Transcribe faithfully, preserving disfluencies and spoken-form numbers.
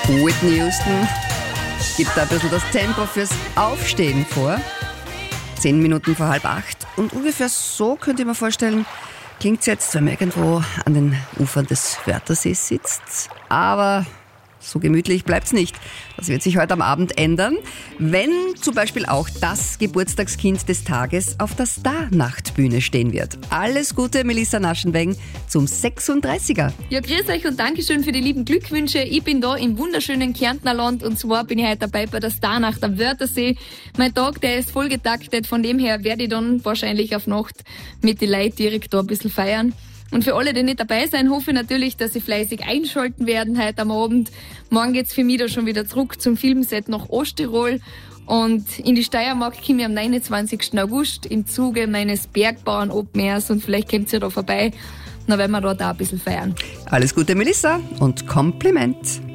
Whitney Houston gibt da ein bisschen das Tempo fürs Aufstehen vor. Zehn Minuten vor halb acht. Und ungefähr so könnt ihr mir vorstellen, klingt es jetzt, wenn man irgendwo an den Ufern des Wörthersees sitzt. Aber so gemütlich bleibt's nicht. Das wird sich heute am Abend ändern, wenn zum Beispiel auch das Geburtstagskind des Tages auf der Star-Nachtbühne stehen wird. Alles Gute, Melissa Naschenweng, zum sechsunddreißiger. Ja, grüß euch und Dankeschön für die lieben Glückwünsche. Ich bin da im wunderschönen Kärntner Land und zwar bin ich heute dabei bei der Star-Nacht am Wörthersee. Mein Tag, der ist vollgetaktet, von dem her werde ich dann wahrscheinlich auf Nacht mit den Leuten direkt da ein bisschen feiern. Und für alle, die nicht dabei sein, hoffe ich natürlich, dass sie fleißig einschalten werden heute am Abend. Morgen geht's für mich da schon wieder zurück zum Filmset nach Osttirol. Und in die Steiermark komme ich am neunundzwanzigsten August im Zuge meines Bergbauernabmehrs und vielleicht kommt ihr da vorbei. Dann werden wir da, da ein bisschen feiern. Alles Gute, Melissa, und Kompliment.